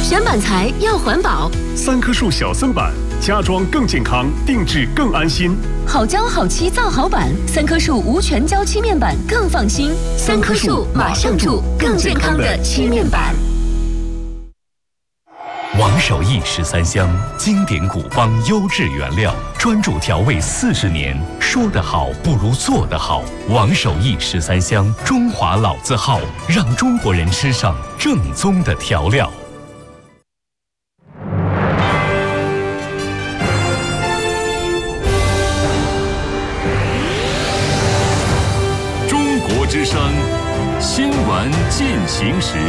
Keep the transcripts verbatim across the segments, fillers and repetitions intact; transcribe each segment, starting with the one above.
选板材要环保， 三棵树小森板，家装更健康，定制更安心。 好胶好漆造好板，三棵树无全胶漆面板更放心。三棵树马上住更健康的漆面板。 王守义十三香，经典古方优质原料，专注调味四十年。说得好不如做得好。王守义十三香，中华老字号，让中国人吃上正宗的调料。 中国之声新闻进行时。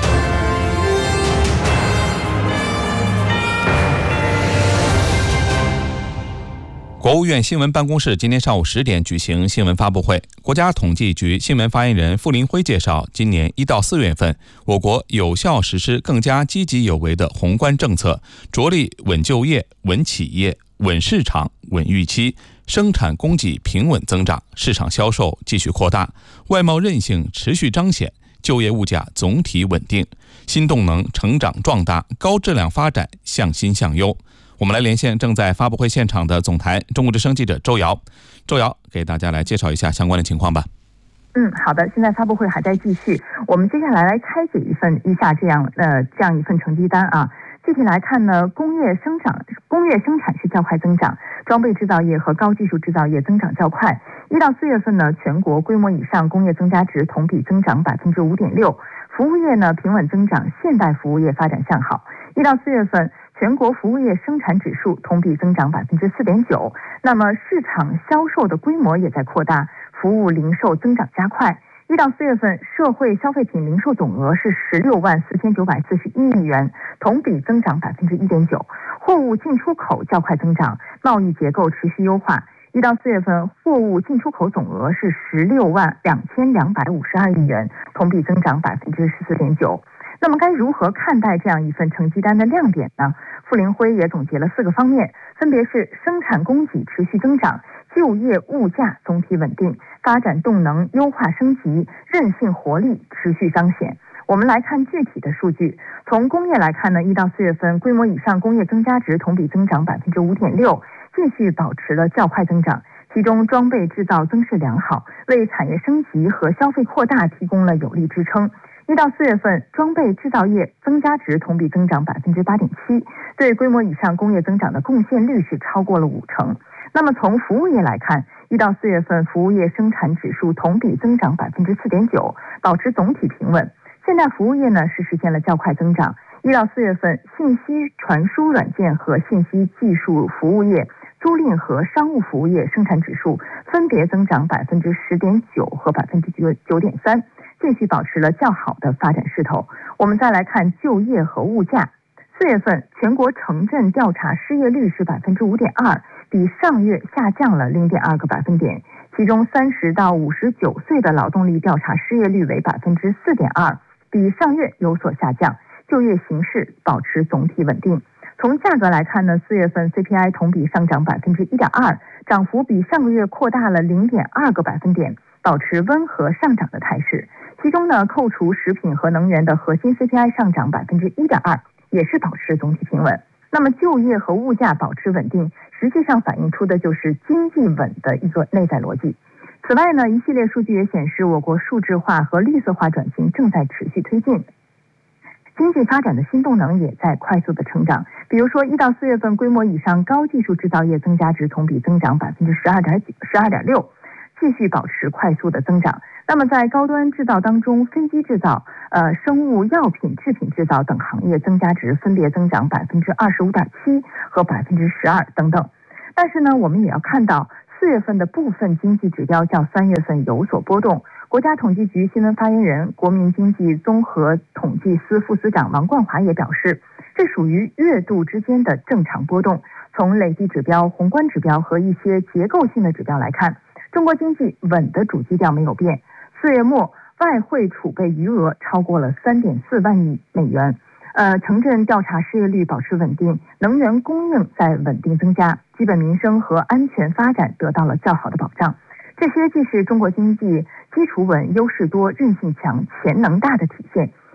国务院新闻办公室今天上午十点举行新闻发布会。国家统计局新闻发言人傅林辉介绍，今年一到四月份，我国有效实施更加积极有为的宏观政策，着力稳就业、稳企业、稳市场、稳预期，生产供给平稳增长，市场销售继续扩大，外贸韧性持续彰显，就业物价总体稳定，新动能成长壮大，高质量发展向新向优。我们来连线正在发布会现场的总台中国之声记者周瑶。周瑶给大家来介绍一下相关的情况吧。 嗯，好的，现在发布会还在继续，我们接下来来拆解一份一下这样呃这样一份成绩单啊。具体来看呢，工业生产工业生产是较快增长，装备制造业和高技术制造业增长较快。一到四月份呢，全国规模以上工业增加值同比增长百分之五点六，服务业呢平稳增长，现代服务业发展向好。一到四月份，全国服务业生产指数同比增长百分之四点九，那么市场销售的规模也在扩大，服务零售增长加快。一到四月份，社会消费品零售总额是十六万四千九百四十一亿元，同比增长百分之一点九。货物进出口较快增长，贸易结构持续优化。一到四月份，货物进出口总额是十六万两千两百五十二亿元，同比增长百分之十四点九。那么该如何看待这样一份成绩单的亮点呢？傅林辉也总结了四个方面，分别是生产供给持续增长、就业物价总体稳定、发展动能优化升级、韧性活力持续彰显。我们来看具体的数据。从工业来看呢，一到四月份规模以上工业增加值同比增长百分之五点六，继续保持了较快增长。其中装备制造增势良好，为产业升级和消费扩大提供了有力支撑。一到四月份，装备制造业增加值同比增长百分之八点七，对规模以上工业增长的贡献率是超过了五成。那么从服务业来看，一到四月份服务业生产指数同比增长百分之四点九，保持总体平稳。现代服务业呢是实现了较快增长。一到四月份，信息传输软件和信息技术服务业、租赁和商务服务业生产指数分别增长百分之十点九和百分之九九点三。继续保持了较好的发展势头。我们再来看就业和物价。四月份全国城镇调查失业率是百分之五点二，比上月下降了零点二个百分点。其中三十到五十九岁的劳动力调查失业率为百分之四点二，比上月有所下降。就业形势保持总体稳定。从价格来看呢，四月份 C P I 同比上涨百分之一点二，涨幅比上个月扩大了零点二个百分点，保持温和上涨的态势。其中呢，扣除食品和能源的核心 C P I 上涨百分之一点二，也是保持总体平稳。那么就业和物价保持稳定，实际上反映出的就是经济稳的一个内在逻辑。此外呢，一系列数据也显示，我国数字化和绿色化转型正在持续推进，经济发展的新动能也在快速的成长。比如说，一到四月份规模以上高技术制造业增加值同比增长百分之十二点十二点六，继续保持快速的增长。那么在高端制造当中，飞机制造、呃生物药品制品制造等行业增加值分别增长百分之二十五点七和百分之十二等等。但是呢，我们也要看到四月份的部分经济指标较三月份有所波动。国家统计局新闻发言人、国民经济综合统计司副司长王冠华也表示，这属于月度之间的正常波动。从累计指标、宏观指标和一些结构性的指标来看，中国经济稳的主基调没有变。四月末，外汇储备余额超过了三点四万亿美元。呃，城镇调查失业率保持稳定，能源供应在稳定增加，基本民生和安全发展得到了较好的保障。这些既是中国经济基础稳、优势多、韧性强、潜能大的体现，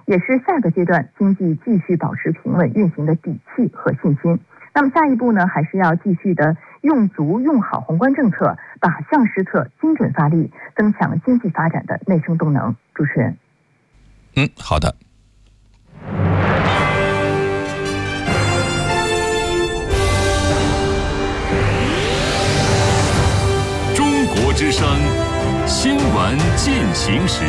也是下个阶段经济继续保持平稳运行的底气和信心。那么下一步呢，还是要继续的用足用好宏观政策，靶向施策，精准发力，增强经济发展的内生动能。主持人， 嗯，好的。 中国之声新闻进行时。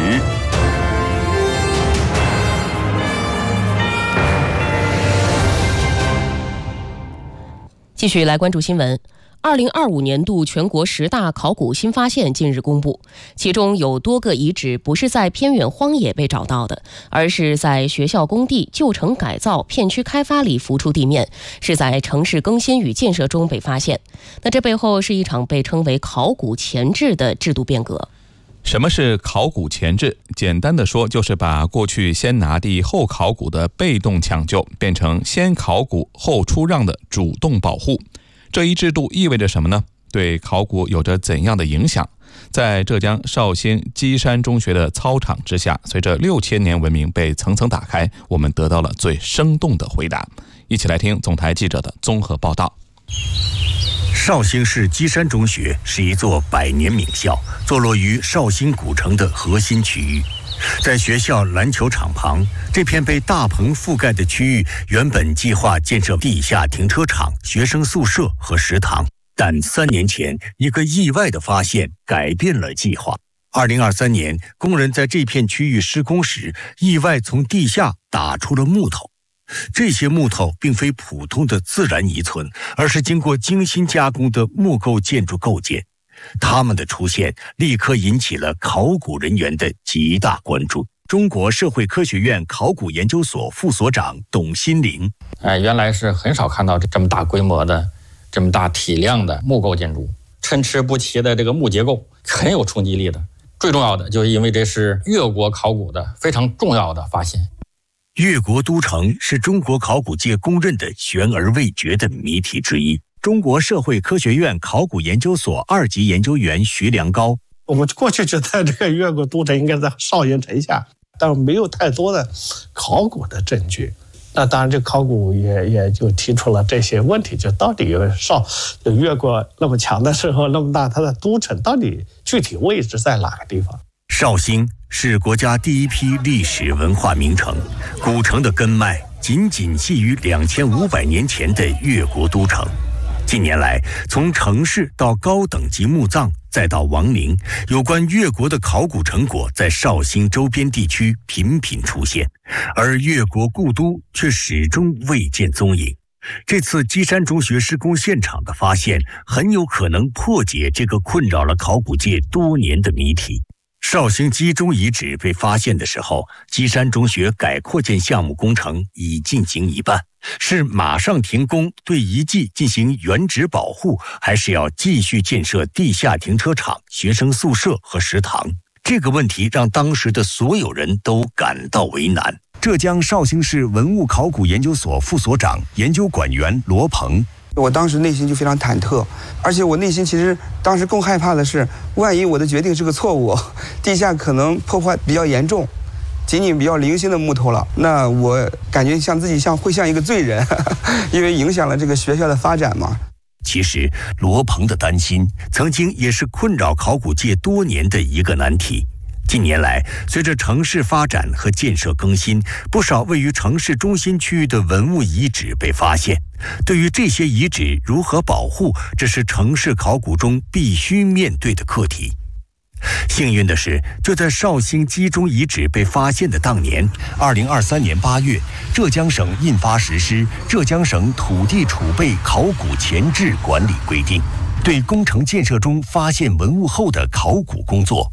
继续来关注新闻。二零二五年度全国十大考古新发现近日公布，其中有多个遗址不是在偏远荒野被找到的，而是在学校工地、旧城改造、片区开发里浮出地面，是在城市更新与建设中被发现。那这背后是一场被称为考古前置的制度变革。 什么是考古前置？简单的说，就是把过去先拿地后考古的被动抢救，变成先考古后出让的主动保护。这一制度意味着什么呢？对考古有着怎样的影响？在浙江绍兴基山中学的操场之下，随着六千年文明被层层打开，我们得到了最生动的回答。一起来听总台记者的综合报道。 绍兴市基山中学是一座百年名校，坐落于绍兴古城的核心区域。在学校篮球场旁，这片被大棚覆盖的区域原本计划建设地下停车场、学生宿舍和食堂，但三年前一个意外的发现改变了计划。二零二三年，工人在这片区域施工时，意外从地下打出了木头。这些木头并非普通的自然遗存，而是经过精心加工的木构建筑构件。它们的出现立刻引起了考古人员的极大关注。中国社会科学院考古研究所副所长董新林： 哎，原来是很少看到这么大规模的、这么大体量的木构建筑，参差不齐的这个木结构，很有冲击力的。最重要的就是因为这是越国考古的非常重要的发现。 越国都城是中国考古界公认的悬而未决的谜题之一。中国社会科学院考古研究所二级研究员徐良高： 我们过去觉得这个越国都城应该在绍兴城下，但是没有太多的考古的证据。那当然，这考古也也就提出了这些问题，就到底有绍就越国那么强的时候，那么大，它的都城到底具体位置在哪个地方？ 绍兴是国家第一批历史文化名城，古城的根脉仅仅系于两千五百年前的越国都城。近年来，从城市到高等级墓葬，再到王陵，有关越国的考古成果在绍兴周边地区频频出现，而越国故都却始终未见踪影。这次基山中学施工现场的发现，很有可能破解这个困扰了考古界多年的谜题。绍兴基中遗址被发现的时候，基山中学改扩建项目工程已进行一半，是马上停工对遗迹进行原址保护，还是要继续建设地下停车场、学生宿舍和食堂？这个问题让当时的所有人都感到为难。浙江绍兴市文物考古研究所副所长、研究馆员罗鹏： 我当时内心就非常忐忑，而且我内心其实当时更害怕的是，万一我的决定是个错误，地下可能破坏比较严重，仅仅比较零星的木头了，那我感觉像自己像会像一个罪人，因为影响了这个学校的发展嘛。 其实罗鹏的担心曾经也是困扰考古界多年的一个难题。近年来，随着城市发展和建设更新，不少位于城市中心区域的文物遗址被发现。对于这些遗址如何保护，这是城市考古中必须面对的课题。幸运的是，就在绍兴基中遗址被发现的当年，二零二三年八月，浙江省印发实施《浙江省土地储备考古前置管理规定》，对工程建设中发现文物后的考古工作